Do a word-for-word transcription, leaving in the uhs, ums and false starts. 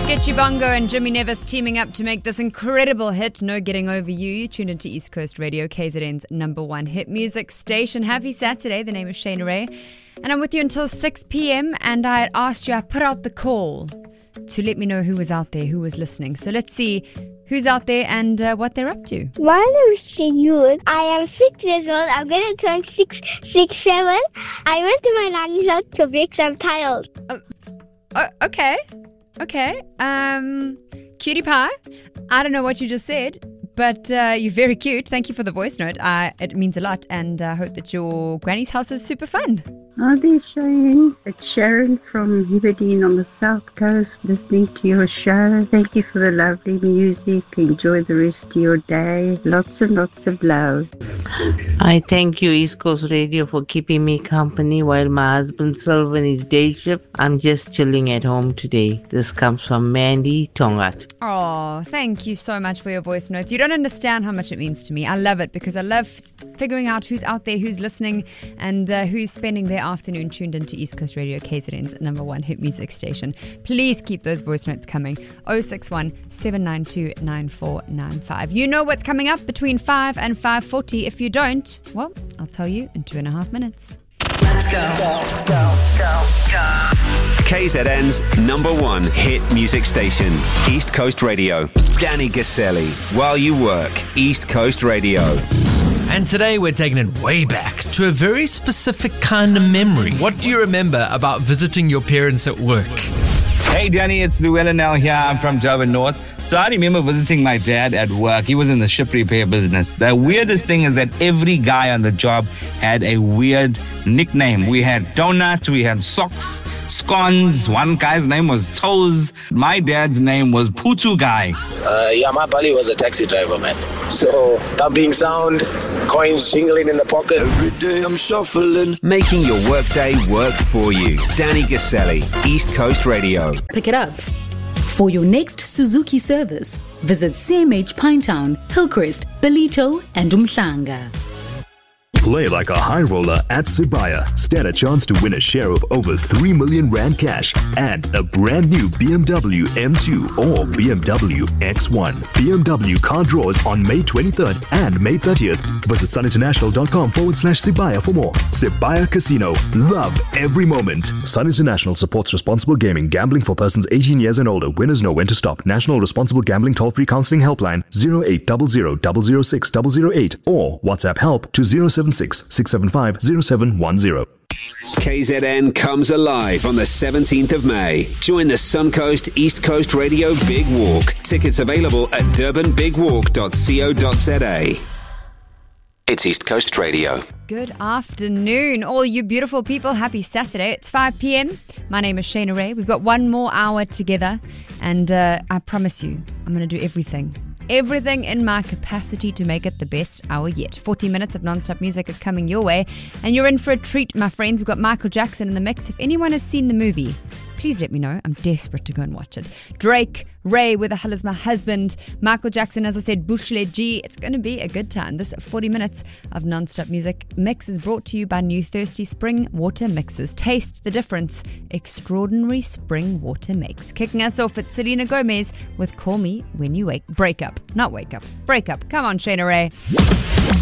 Sketchy Bongo and Jimmy Nevis teaming up to make this incredible hit, No Getting Over You. You tuned into East Coast Radio, K Z N's number one hit music station. Happy Saturday. The name is Shayna Ray. And I'm with you until six p.m. And I had asked you, I put out the call to let me know who was out there, who was listening. So let's see who's out there and uh, what they're up to. My name is Shayun. I am six years old. I'm going to turn six, six, seven. I went to my nanny's house to break some tiles. Oh, oh, okay. Okay. Um, cutie pie. I don't know what you just said, but uh, you're very cute. Thank you for the voice note. Uh, it means a lot, and I uh, hope that your granny's house is super fun. Hi there, Shane. It's Sharon from Heberdean on the south coast, listening to your show. Thank you for the lovely music. Enjoy the rest of your day. Lots and lots of love. I thank you, East Coast Radio, for keeping me company while my husband Sylvan is day shift. I'm just chilling at home today. This comes from Mandy Tongat. Oh, thank you so much for your voice notes. You don't understand how much it means to me. I love it because I love figuring out who's out there, who's listening, and uh, who's spending their afternoon tuned into East Coast Radio, K Z N's number one hit music station. Please keep those voice notes coming. oh six one, seven nine two, nine four nine five. You know what's coming up between five and five forty. If you don't, well, I'll tell you in two and a half minutes. Let's go. Go, go, go, go. K Z N's number one hit music station, East Coast Radio. Danny Gaselli, While You Work, East Coast Radio. And today we're taking it way back to a very specific kind of memory. What do you remember about visiting your parents at work? Hey Danny, it's Llewellyn L here. I'm from Durban North. So I remember visiting my dad at work. He was in the ship repair business. The weirdest thing is that every guy on the job had a weird nickname. We had donuts, we had socks, scones. One guy's name was Toes. My dad's name was Putu Guy. Uh, yeah, my buddy was a taxi driver, man. So thumping sound, coins jingling in the pocket. Every day I'm shuffling. Making your workday work for you. Danny Gaselli, East Coast Radio. Pick it up. For your next Suzuki service, visit C M H Pinetown, Hillcrest, Belito, and Umhlanga. Play like a high roller at Sibaya. Stand a chance to win a share of over three million rand cash and a brand new B M W M two or B M W X one. B M W car draws on May twenty-third and May thirtieth. Visit suninternational.com forward slash Sibaya for more. Sibaya Casino. Love every moment. Sun International supports responsible gaming. Gambling for persons eighteen years and older. Winners know when to stop. National Responsible Gambling Toll-Free Counseling Helpline zero eight zero zero zero zero six zero zero eight or WhatsApp help to zero seven six, six seven five, zero seven one zero. K Z N comes alive on the seventeenth of May. Join the Suncoast East Coast Radio Big Walk. Tickets available at durban big walk dot co dot za. It's East Coast Radio. Good afternoon, all you beautiful people. Happy Saturday. It's five p.m. My name is Shayna Ray. We've got one more hour together, and uh, I promise you, I'm going to do everything. Everything in my capacity to make it the best hour yet. forty minutes of non-stop music is coming your way, and you're in for a treat, my friends. We've got Michael Jackson in the mix. If anyone has seen the movie, please let me know. I'm desperate to go and watch it. Drake, Ray, Where the Hell Is My Husband? Michael Jackson, as I said, Bushle G. It's going to be a good time. This forty minutes of non-stop music mix is brought to you by New Thirsty Spring Water Mixes. Taste the difference. Extraordinary spring water makes. Kicking us off at Selena Gomez with Call Me When You Wake. Break up. Not wake up. Break up. Come on, Shayna Ray.